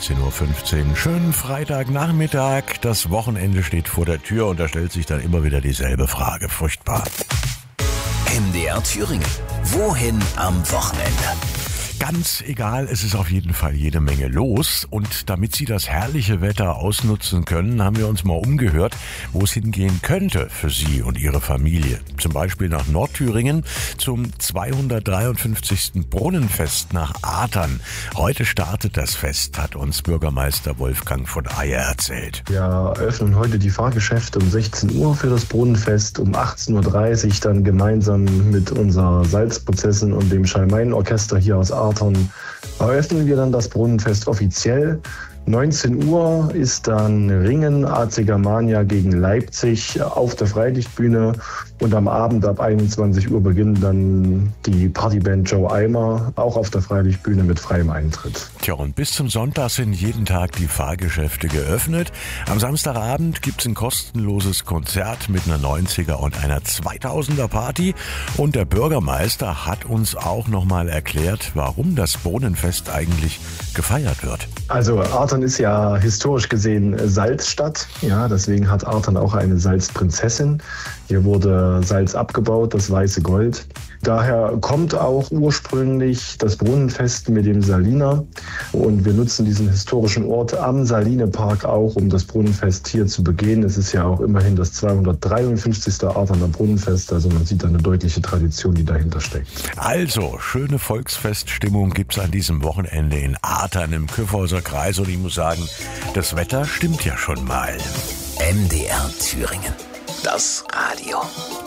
16.15 Uhr. Schönen Freitagnachmittag. Das Wochenende steht vor der Tür und da stellt sich dann immer wieder dieselbe Frage. Furchtbar. MDR Thüringen. Wohin am Wochenende? Ganz egal, es ist auf jeden Fall jede Menge los und damit Sie das herrliche Wetter ausnutzen können, haben wir uns mal umgehört, wo es hingehen könnte für Sie und Ihre Familie. Zum Beispiel nach Nordthüringen zum 253. Brunnenfest nach Athern. Heute startet das Fest, hat uns Bürgermeister Wolfgang von Ayer erzählt. Wir eröffnen heute die Fahrgeschäfte um 16 Uhr für das Brunnenfest, um 18.30 Uhr dann gemeinsam mit unserer Salzprinzessin und dem Schalmeienorchester hier aus Athern eröffnen wir dann das Brunnenfest offiziell. 19 Uhr ist dann Ringen, AC Germania gegen Leipzig auf der Freilichtbühne und am Abend ab 21 Uhr beginnt dann die Partyband Joe Eimer, auch auf der Freilichtbühne mit freiem Eintritt. Tja, und bis zum Sonntag sind jeden Tag die Fahrgeschäfte geöffnet. Am Samstagabend gibt's ein kostenloses Konzert mit einer 90er und einer 2000er Party und der Bürgermeister hat uns auch nochmal erklärt, warum das Brunnenfest eigentlich gefeiert wird. Also Athern ist ja historisch gesehen Salzstadt, ja, deswegen hat Athern auch eine Salzprinzessin. Hier wurde Salz abgebaut, das weiße Gold. Daher kommt auch ursprünglich das Brunnenfest mit dem Saliner und wir nutzen diesen historischen Ort am Salinepark auch, um das Brunnenfest hier zu begehen. Es ist ja auch immerhin das 253. Atherner Brunnenfest, also man sieht eine deutliche Tradition, die dahinter steckt. Also, schöne Volksfeststimmung gibt's an diesem Wochenende in Athern im Kyffhäuser Kreis und ich muss sagen, das Wetter stimmt ja schon mal. MDR Thüringen. Das Radio.